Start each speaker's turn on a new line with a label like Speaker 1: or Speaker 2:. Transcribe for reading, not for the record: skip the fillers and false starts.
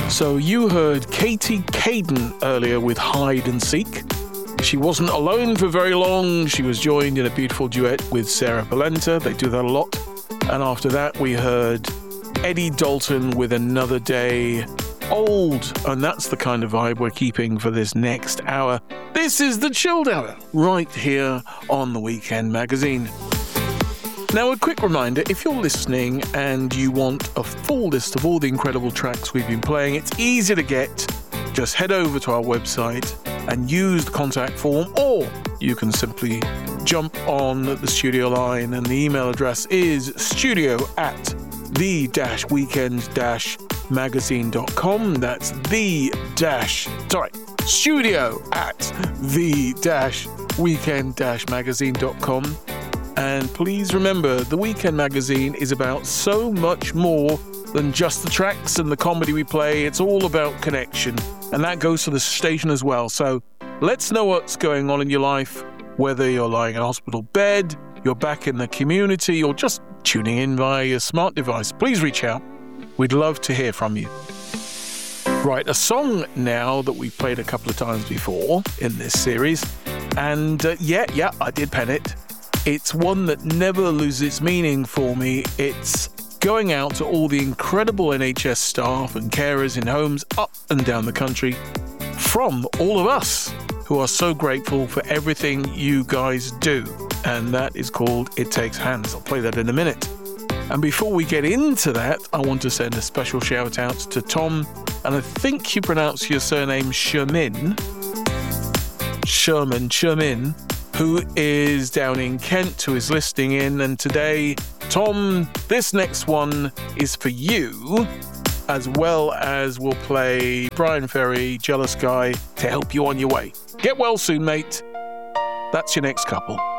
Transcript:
Speaker 1: So you heard Katie Caden earlier with Hide and Seek. She wasn't alone for very long. She was joined in a beautiful duet with Sarah Polenta. They do that a lot. And after that, we heard Eddie Dalton with Another Day Old. And that's the kind of vibe we're keeping for this next hour. This is the Chilled Hour, right here on The Weekend Magazine. Now, a quick reminder, if you're listening and you want a full list of all the incredible tracks we've been playing, it's easy to get. Just head over to our website and use the contact form, or you can simply jump on the studio line, and the email address is studio@the-weekend-magazine.com. That's studio@the-weekend-magazine.com. And please remember, The Weekend Magazine is about so much more than just the tracks and the comedy we play. It's all about connection. And that goes for the station as well. So let's know what's going on in your life, whether you're lying in a hospital bed, you're back in the community, or just tuning in via your smart device. Please reach out. We'd love to hear from you. Right, a song now that we've played a couple of times before in this series. And yeah, I did pen it. It's one that never loses its meaning for me. It's going out to all the incredible NHS staff and carers in homes up and down the country, from all of us who are so grateful for everything you guys do. And that is called It Takes Hands. I'll play that in a minute. And before we get into that, I want to send a special shout out to Tom, and I think you pronounce your surname Shermin, who is down in Kent, who is listening in. And today, Tom, this next one is for you, as well as we'll play Brian Ferry, Jealous Guy, to help you on your way. Get well soon, mate. That's your next couple.